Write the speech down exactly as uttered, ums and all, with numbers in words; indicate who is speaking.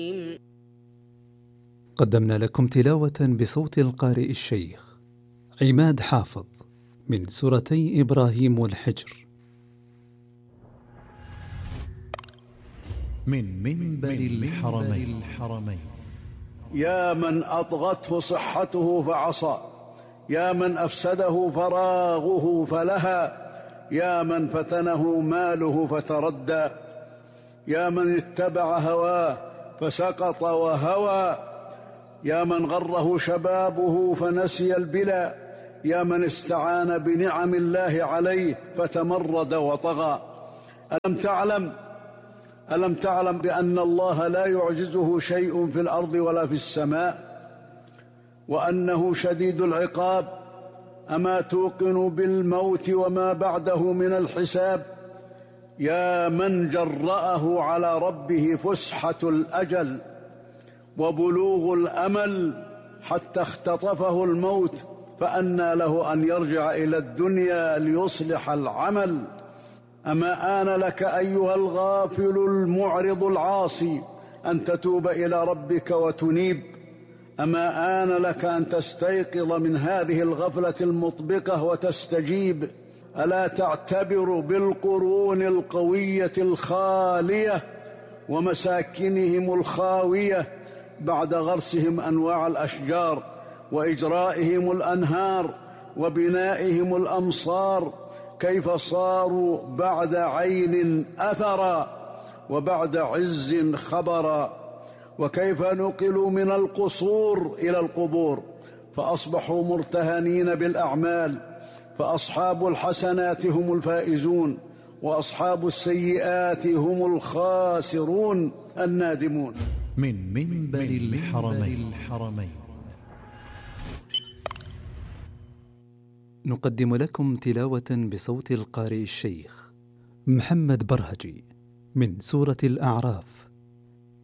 Speaker 1: قدمنا لكم تلاوة بصوت القارئ الشيخ عماد حافظ من سورتي إبراهيم والحجر
Speaker 2: من منبر الحرمين. الحرمين
Speaker 3: يا من أطغته صحته فعصى، يا من أفسده فراغه فلهى، يا من فتنه ماله فتردى، يا من اتبع هواه فسقط وهوى، يا من غره شبابه فنسي البلا، يا من استعان بنعم الله عليه فتمرد وطغى. ألم تعلم ألم تعلم بأن الله لا يعجزه شيء في الأرض ولا في السماء، وأنه شديد العقاب؟ أما توقن بالموت وما بعده من الحساب؟ يا من جرأه على ربه فسحة الأجل وبلوغ الأمل حتى اختطفه الموت، فأنى له أن يرجع إلى الدنيا ليصلح العمل؟ أما آن لك أيها الغافل المعرض العاصي أن تتوب إلى ربك وتنيب؟ أما آن لك أن تستيقظ من هذه الغفلة المطبقة وتستجيب؟ ألا تعتبر بالقرون القوية الخالية ومساكنهم الخاوية بعد غرسهم أنواع الأشجار وإجرائهم الأنهار وبنائهم الأمصار، كيف صاروا بعد عين أثرا وبعد عز خبرا، وكيف نقلوا من القصور إلى القبور فأصبحوا مرتهنين بالأعمال، فأصحاب الحسنات هم الفائزون وأصحاب السيئات هم الخاسرون النادمون.
Speaker 2: من منبر الحرمين. الحرمين
Speaker 1: نقدم لكم تلاوة بصوت القارئ الشيخ محمد برهجي من سورة الأعراف.